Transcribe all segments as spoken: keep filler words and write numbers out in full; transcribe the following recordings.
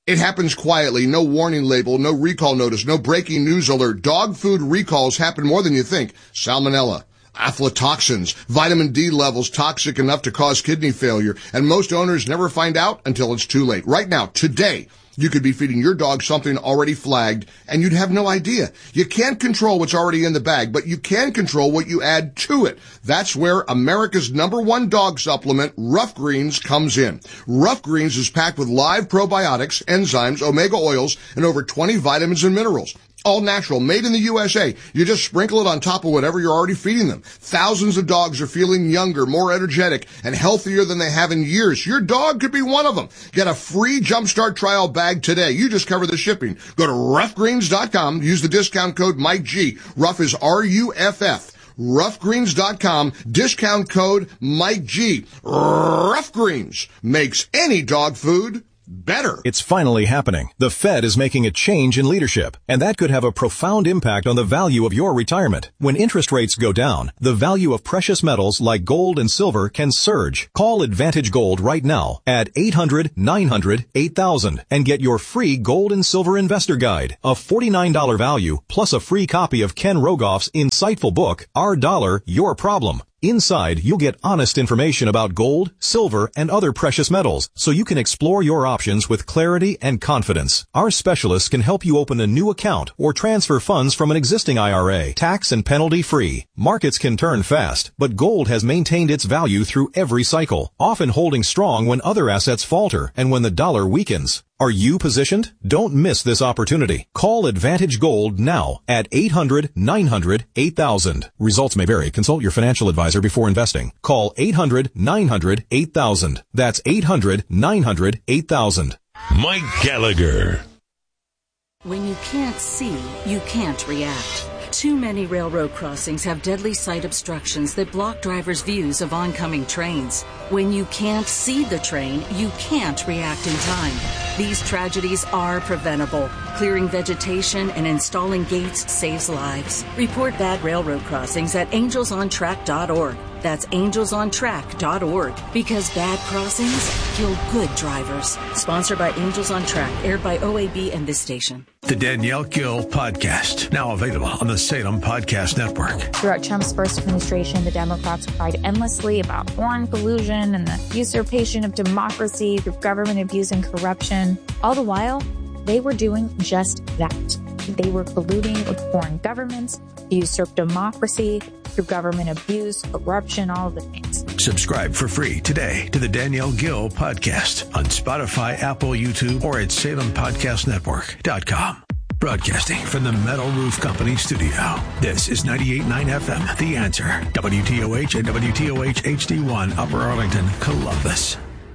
It happens quietly, no warning label, no recall notice, no breaking news alert. Dog food recalls happen more than you think. Salmonella, aflatoxins, vitamin D levels toxic enough to cause kidney failure, and most owners never find out until it's too late. Right now, today, you could be feeding your dog something already flagged, and you'd have no idea. You can't control what's already in the bag, but you can control what you add to it. That's where America's number one dog supplement, Rough Greens, comes in. Rough Greens is packed with live probiotics, enzymes, omega oils, and over twenty vitamins and minerals. All natural, made in the U S A. You just sprinkle it on top of whatever you're already feeding them. Thousands of dogs are feeling younger, more energetic, and healthier than they have in years. Your dog could be one of them. Get a free Jumpstart trial bag today. You just cover the shipping. Go to rough greens dot com. Use the discount code Mike G. Rough is R U F F. rough greens dot com. Discount code Mike G. Rough Greens makes any dog food better. It's finally happening. The Fed is making a change in leadership, and that could have a profound impact on the value of your retirement. When interest rates go down, the value of precious metals like gold and silver can surge. Call Advantage Gold right now at eight hundred, nine hundred, eight thousand and get your free gold and silver investor guide, a forty-nine dollars value, plus a free copy of Ken Rogoff's insightful book, Our Dollar, Your Problem. Inside, you'll get honest information about gold, silver, and other precious metals, so you can explore your options with clarity and confidence. Our specialists can help you open a new account or transfer funds from an existing I R A, tax and penalty free. Markets can turn fast, but gold has maintained its value through every cycle, often holding strong when other assets falter and when the dollar weakens. Are you positioned? Don't miss this opportunity. Call Advantage Gold now at eight hundred, nine hundred, eight thousand. Results may vary. Consult your financial advisor before investing. Call eight hundred, nine hundred, eight thousand. That's eight hundred, nine hundred, eight thousand. Mike Gallagher. When you can't see, you can't react. Too many railroad crossings have deadly sight obstructions that block drivers' views of oncoming trains. When you can't see the train, you can't react in time. These tragedies are preventable. Clearing vegetation and installing gates saves lives. Report bad railroad crossings at angels on track dot org. That's angels on track dot org. Because bad crossings kill good drivers. Sponsored by Angels on Track, aired by O A B and this station. The Danielle Gill Podcast, now available on the Salem Podcast Network. Throughout Trump's first administration, the Democrats cried endlessly about foreign collusion and the usurpation of democracy through government abuse and corruption. All the while, they were doing just that. They were colluding with foreign governments to usurp democracy through government abuse, corruption, all of the things. Subscribe for free today to the Danielle Gill Podcast on Spotify, Apple, YouTube, or at salem podcast network dot com. Broadcasting from the Metal Roof Company studio. This is ninety-eight point nine F M, The Answer. W T O H and W T O H H D one, Upper Arlington, Columbus.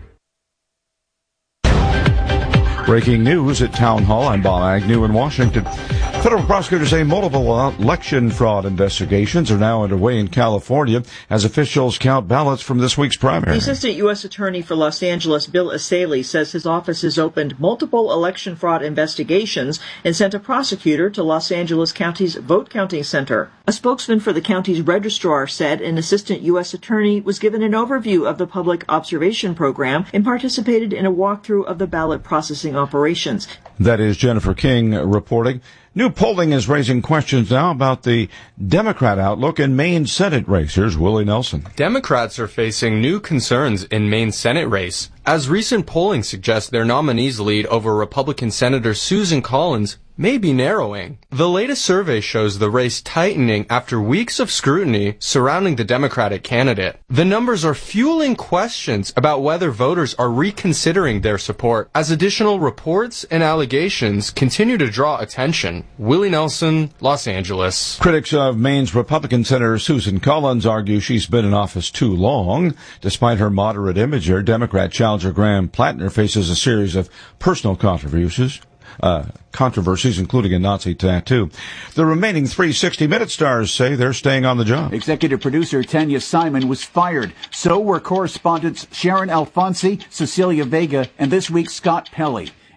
Breaking news at Town Hall. I'm Bob Agnew in Washington. Federal prosecutors say multiple election fraud investigations are now underway in California as officials count ballots from this week's primary. The Assistant U S Attorney for Los Angeles, Bill Asaley, says his office has opened multiple election fraud investigations and sent a prosecutor to Los Angeles County's vote counting center. A spokesman for the county's registrar said an Assistant U S Attorney was given an overview of the public observation program and participated in a walkthrough of the ballot processing operations. That is Jennifer King reporting. New polling is raising questions now about the Democrat outlook in Maine Senate race. Here's Willie Nelson. Democrats are facing new concerns in Maine Senate race, as recent polling suggests their nominee's lead over Republican Senator Susan Collins may be narrowing. The latest survey shows the race tightening after weeks of scrutiny surrounding the Democratic candidate. The numbers are fueling questions about whether voters are reconsidering their support as additional reports and allegations continue to draw attention. Willie Nelson, Los Angeles. Critics of Maine's Republican Senator Susan Collins argue she's been in office too long. Despite her moderate image, her Democrat challenger Graham Plattner faces a series of personal controversies. Uh, controversies, including a Nazi tattoo. The remaining three sixty-minute stars say they're staying on the job. Executive producer Tanya Simon was fired. So were correspondents Sharon Alfonsi, Cecilia Vega, and this week's Scott Pelley.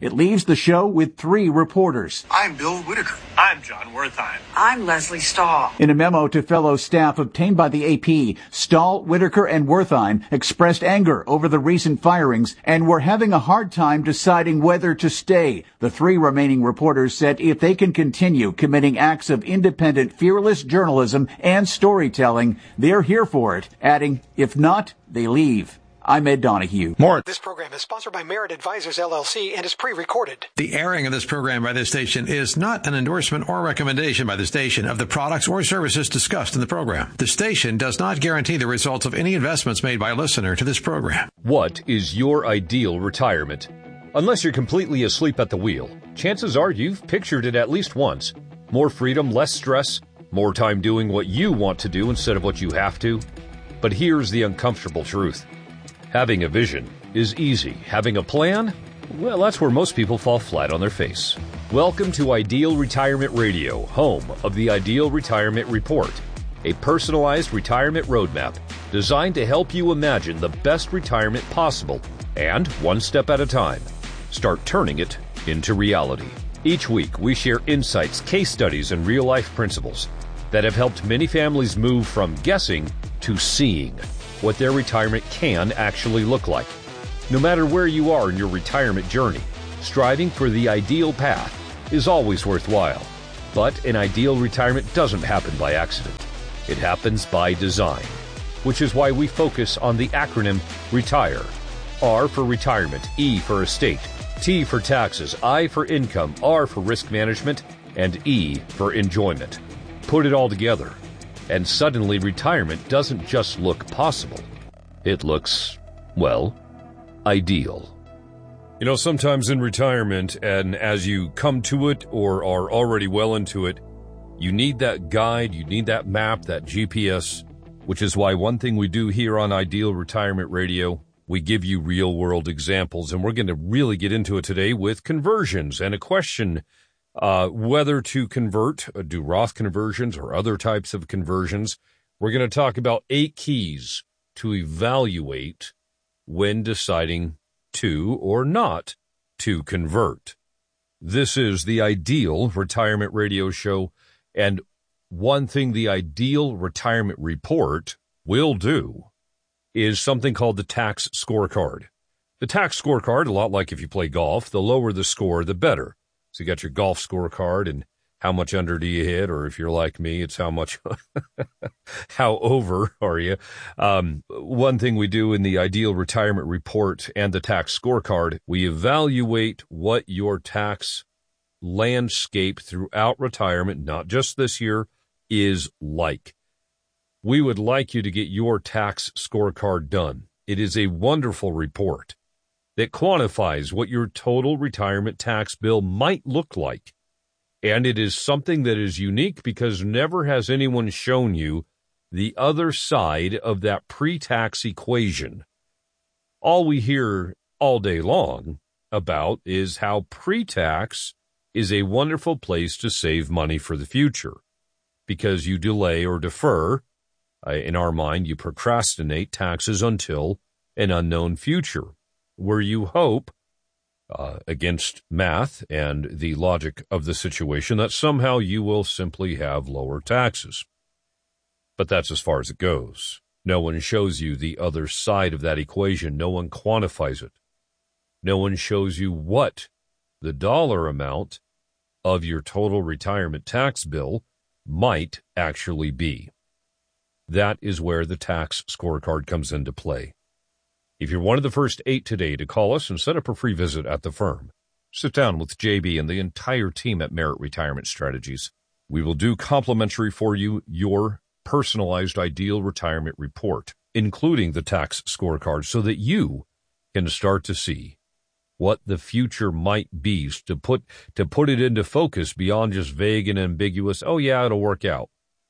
It leaves the show with three reporters. I'm Bill Whitaker. I'm John Wertheim. I'm Leslie Stahl. In a memo to fellow staff obtained by the A P, Stahl, Whitaker, and Wertheim expressed anger over the recent firings and were having a hard time deciding whether to stay. The three remaining reporters said if they can continue committing acts of independent, fearless journalism and storytelling, they're here for it, adding, if not, they leave. I'm Ed Donahue. More. This program is sponsored by Merit Advisors, L L C, and is pre-recorded. The airing of this program by this station is not an endorsement or recommendation by the station of the products or services discussed in the program. The station does not guarantee the results of any investments made by a listener to this program. What is your ideal retirement? Unless you're completely asleep at the wheel, chances are you've pictured it at least once. More freedom, less stress, more time doing what you want to do instead of what you have to. But here's the uncomfortable truth. Having a vision is easy. Having a plan? Well, that's where most people fall flat on their face. Welcome to Ideal Retirement Radio, home of the Ideal Retirement Report, a personalized retirement roadmap designed to help you imagine the best retirement possible and, one step at a time, start turning it into reality. Each week, we share insights, case studies, and real-life principles that have helped many families move from guessing to seeing what their retirement can actually look like. No matter where you are in your retirement journey, striving for the ideal path is always worthwhile. But an ideal retirement doesn't happen by accident. It happens by design, which is why we focus on the acronym RETIRE. R for retirement, E for estate, T for taxes, I for income, R for risk management, and E for enjoyment. Put it all together, and suddenly retirement doesn't just look possible. It looks, well, ideal. You know, sometimes in retirement, and as you come to it or are already well into it, you need that guide, you need that map, that G P S, which is why one thing we do here on Ideal Retirement Radio, we give you real-world examples, and we're going to really get into it today with conversions and a question Uh, whether to convert, uh, do Roth conversions or other types of conversions. We're going to talk about eight keys to evaluate when deciding to or not to convert. This is the Ideal Retirement Radio Show, and one thing the Ideal Retirement Report will do is something called the tax scorecard. The tax scorecard, a lot like if you play golf, the lower the score, the better. So you got your golf scorecard and how much under do you hit, or if you're like me, it's how much, how over are you? Um, one thing we do in the Ideal Retirement Report and the tax scorecard, we evaluate what your tax landscape throughout retirement, not just this year, is like. We would like you to get your tax scorecard done. It is a wonderful report that quantifies what your total retirement tax bill might look like. And it is something that is unique because never has anyone shown you the other side of that pre-tax equation. All we hear all day long about is how pre-tax is a wonderful place to save money for the future because you delay or defer. Uh, in our mind, you procrastinate taxes until an unknown future, where you hope, uh, against math and the logic of the situation, that somehow you will simply have lower taxes. But that's as far as it goes. No one shows you the other side of that equation. No one quantifies it. No one shows you what the dollar amount of your total retirement tax bill might actually be. That is where the tax scorecard comes into play. If you're one of the first eight today to call us and set up a free visit at the firm, sit down with J B and the entire team at Merit Retirement Strategies. We will do complimentary for you your personalized Ideal Retirement Report, including the tax scorecard, so that you can start to see what the future might be, to put to put it into focus beyond just vague and ambiguous, oh yeah, it'll work out.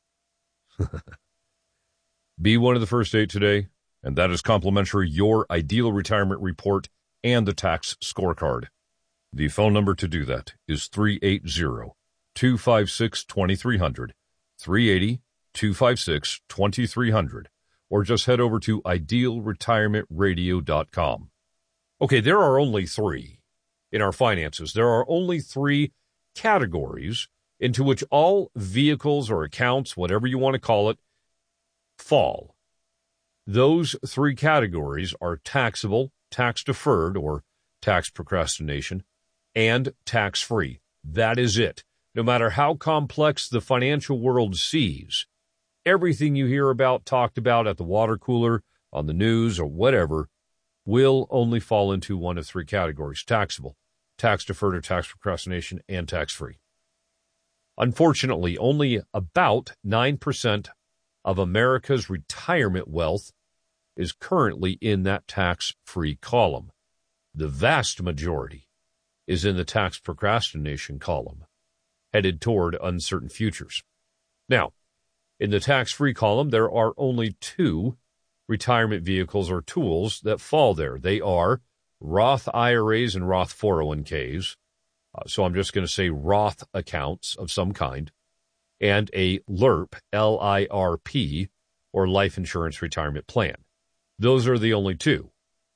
Be one of the first eight today, and that is complimentary your Ideal Retirement Report and the tax scorecard. The phone number to do that is three eight zero, two five six, two three zero zero, three eight zero, two five six, two three zero zero, or just head over to ideal retirement radio dot com. Okay, there are only three. in our finances. There are only three categories into which all vehicles or accounts, whatever you want to call it, fall. Those three categories are taxable, tax-deferred, or tax procrastination, and tax-free. That is it. No matter how complex the financial world sees, everything you hear about, talked about at the water cooler, on the news, or whatever, will only fall into one of three categories: taxable, tax-deferred or tax procrastination, and tax-free. Unfortunately, only about nine percent of America's retirement wealth is currently in that tax-free column. The vast majority is in the tax procrastination column, headed toward uncertain futures. Now, in the tax-free column, there are only two retirement vehicles or tools that fall there. They are Roth I R As and Roth four oh one k's. Uh, so I'm just going to say Roth accounts of some kind, and a L I R P, L I R P, or life insurance retirement plan. Those are the only two.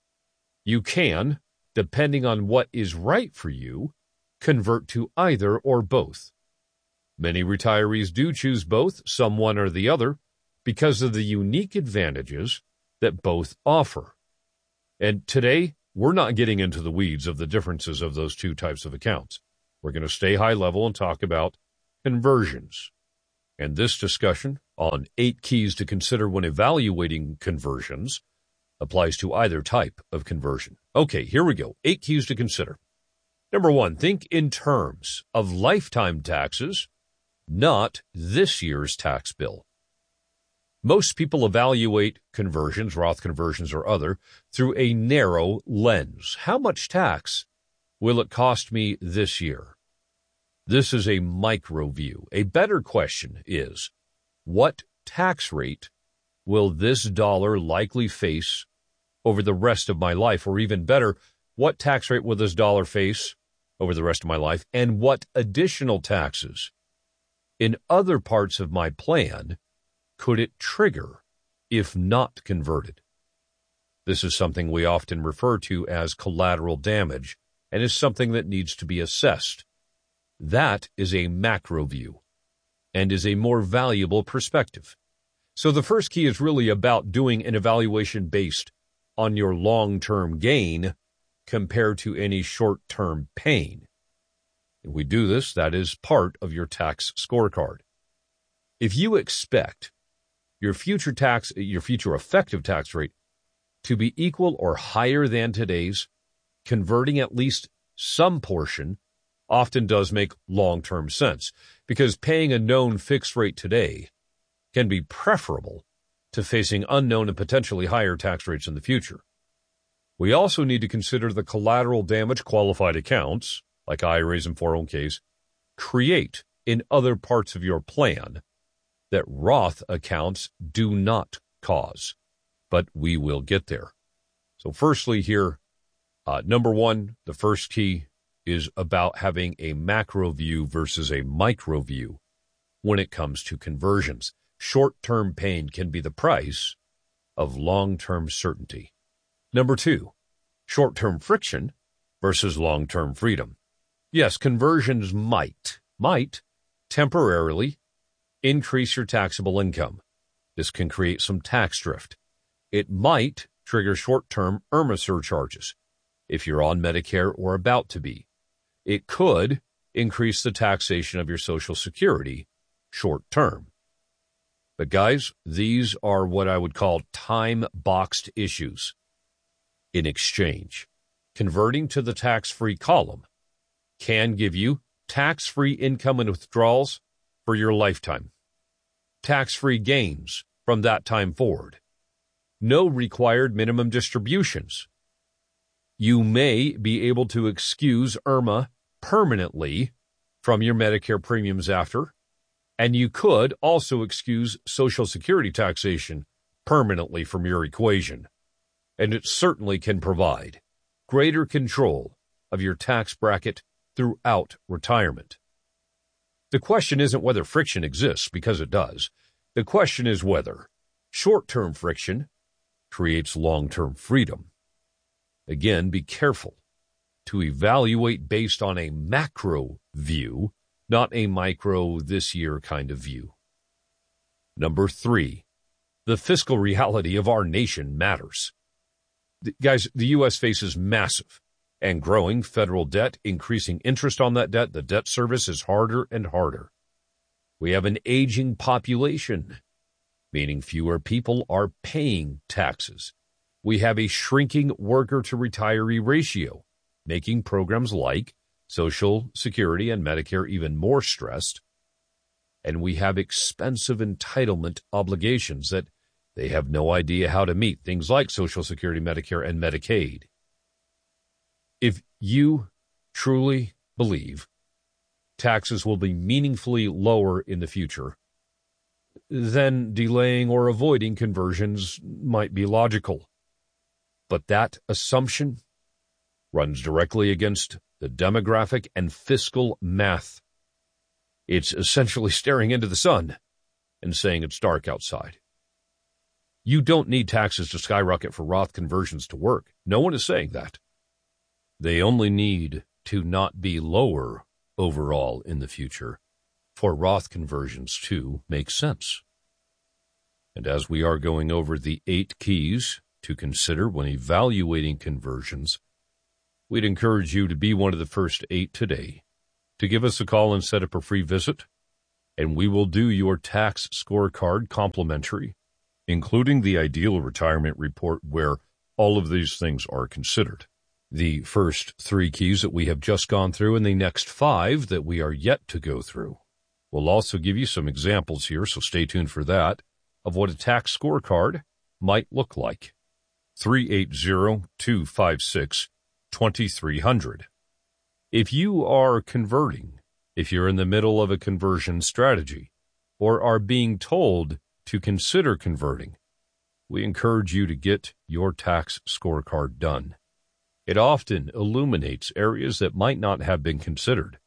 You can, depending on what is right for you, convert to either or both. Many retirees do choose both, some one or the other, because of the unique advantages that both offer. And today, we're not getting into the weeds of the differences of those two types of accounts. We're going to stay high level and talk about conversions. And this discussion on eight keys to consider when evaluating conversions applies to either type of conversion. Okay, here we go. Eight keys to consider. Number one, think in terms of lifetime taxes, not this year's tax bill. Most people evaluate conversions, Roth conversions or other, through a narrow lens. How much tax will it cost me this year? This is a micro view. A better question is, what tax rate will this dollar likely face over the rest of my life? Or even better, what tax rate will this dollar face over the rest of my life? And what additional taxes in other parts of my plan could it trigger if not converted? This is something we often refer to as collateral damage and is something that needs to be assessed. That is a macro view and is a more valuable perspective. So the first key is really about doing an evaluation based on your long-term gain compared to any short-term pain. If we do this, that is part of your tax scorecard. If you expect your future tax, your future effective tax rate to be equal or higher than today's, converting at least some portion often does make long-term sense, because paying a known fixed rate today can be preferable to facing unknown and potentially higher tax rates in the future. We also need to consider the collateral damage qualified accounts, like I R As and four oh one k's, create in other parts of your plan that Roth accounts do not cause. But we will get there. So firstly here, uh, number one, the first key is about having a macro view versus a micro view when it comes to conversions. Short-term pain can be the price of long-term certainty. Number two, short-term friction versus long-term freedom. Yes, conversions might, might temporarily increase your taxable income. This can create some tax drift. It might trigger short-term I R M A surcharges if you're on Medicare or about to be. It could increase the taxation of your Social Security short-term. But guys, these are what I would call time-boxed issues. In exchange, converting to the tax-free column can give you tax-free income and withdrawals for your lifetime, tax-free gains from that time forward, no required minimum distributions. You may be able to excuse I R M A permanently from your Medicare premiums after, and you could also excuse Social Security taxation permanently from your equation. And it certainly can provide greater control of your tax bracket throughout retirement. The question isn't whether friction exists, because it does. The question is whether short-term friction creates long-term freedom. Again, be careful to evaluate based on a macro view, not a micro this year kind of view. Number three, the fiscal reality of our nation matters. The, guys, the U S faces massive and growing federal debt, increasing interest on that debt. The debt service is harder and harder. We have an aging population, meaning fewer people are paying taxes. We have a shrinking worker-to-retiree ratio, making programs like Social Security and Medicare even more stressed. And we have expensive entitlement obligations that they have no idea how to meet, things like Social Security, Medicare, and Medicaid. If you truly believe taxes will be meaningfully lower in the future, then delaying or avoiding conversions might be logical. But that assumption runs directly against the demographic and fiscal math. It's essentially staring into the sun and saying it's dark outside. You don't need taxes to skyrocket for Roth conversions to work. No one is saying that. They only need to not be lower overall in the future for Roth conversions to make sense. And as we are going over the eight keys to consider when evaluating conversions, we'd encourage you to be one of the first eight today, to give us a call and set up a free visit, and we will do your tax scorecard complimentary, including the ideal retirement report where all of these things are considered. The first three keys that we have just gone through and the next five that we are yet to go through. We'll also give you some examples here, so stay tuned for that, of what a tax scorecard might look like. three eight zero, two five six, two three zero zero. If you are converting, if you're in the middle of a conversion strategy, or are being told to consider converting, we encourage you to get your tax scorecard done. It often illuminates areas that might not have been considered.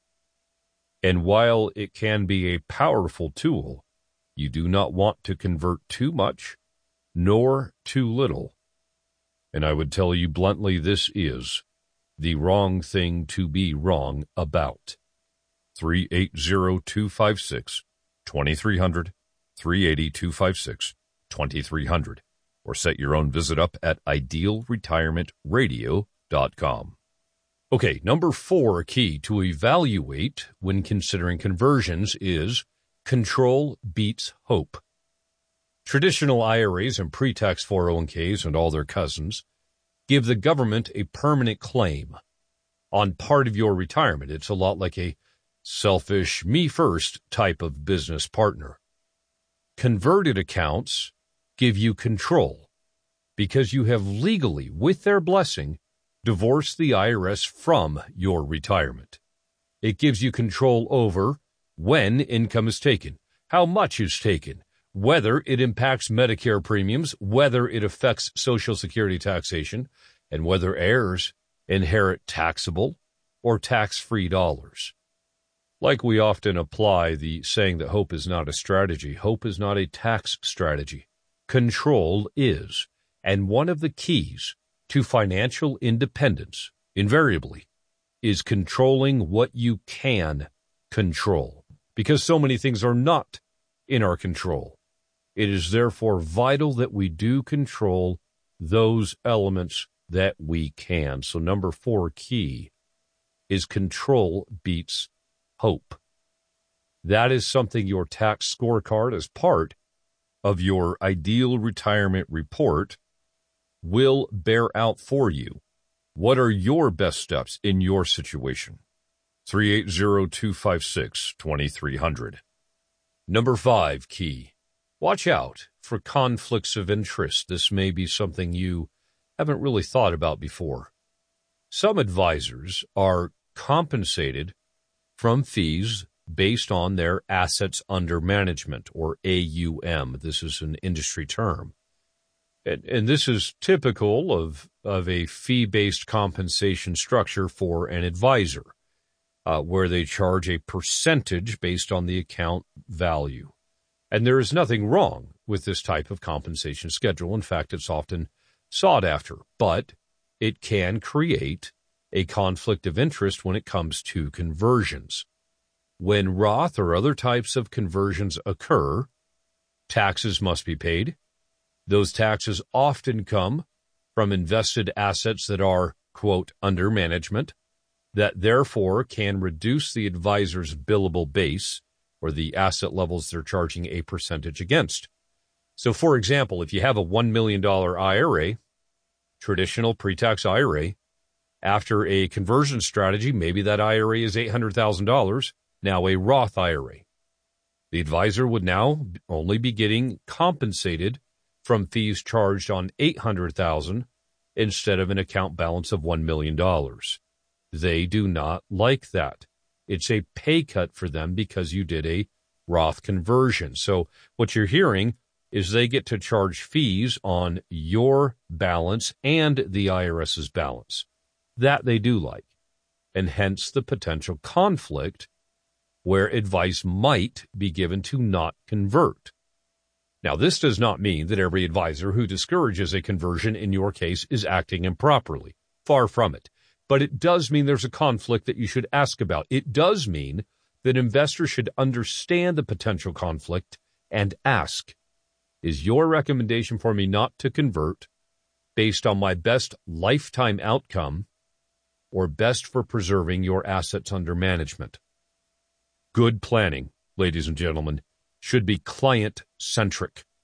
And while it can be a powerful tool, you do not want to convert too much, nor too little. And I would tell you bluntly, this is the wrong thing to be wrong about. three eight zero, two five six, two three zero zero, three eight zero, two five six, two three zero zero, or set your own visit up at ideal retirement radio dot com. Okay, number four key to evaluate when considering conversions is control beats hope. Traditional I R As and pre-tax four oh one k's and all their cousins give the government a permanent claim on part of your retirement. It's a lot like a selfish, me-first type of business partner. Converted accounts give you control because you have legally, with their blessing, divorced the I R S from your retirement. It gives you control over when income is taken, how much is taken, whether it impacts Medicare premiums, whether it affects Social Security taxation, and whether heirs inherit taxable or tax-free dollars. Like we often apply the saying that hope is not a strategy, hope is not a tax strategy. Control is, and one of the keys to financial independence, invariably, is controlling what you can control, because so many things are not in our control. It is therefore vital that we do control those elements that we can. So number four key is control beats hope. That is something your tax scorecard, as part of your ideal retirement report, will bear out for you. What are your best steps in your situation? three eight zero, two five six, two three zero zero. Number five key. Watch out for conflicts of interest. This may be something you haven't really thought about before. Some advisors are compensated from fees based on their assets under management, or A U M. This is an industry term. And, and this is typical of, of a fee-based compensation structure for an advisor, uh, where they charge a percentage based on the account value. And there is nothing wrong with this type of compensation schedule. In fact, it's often sought after, but it can create a conflict of interest when it comes to conversions. When Roth or other types of conversions occur, taxes must be paid. Those taxes often come from invested assets that are, quote, under management, that therefore can reduce the advisor's billable base, or the asset levels they're charging a percentage against. So, for example, if you have a one million dollars I R A, traditional pre-tax I R A, after a conversion strategy, maybe that I R A is eight hundred thousand dollars, now a Roth I R A. The advisor would now only be getting compensated from fees charged on eight hundred thousand dollars instead of an account balance of one million dollars. They do not like that. It's a pay cut for them because you did a Roth conversion. So what you're hearing is they get to charge fees on your balance and the IRS's balance. That they do like, and hence the potential conflict where advice might be given to not convert. Now, this does not mean that every advisor who discourages a conversion in your case is acting improperly. Far from it. But it does mean there's a conflict that you should ask about. It does mean that investors should understand the potential conflict and ask, is your recommendation for me not to convert based on my best lifetime outcome or best for preserving your assets under management? Good planning, ladies and gentlemen, should be client-centric.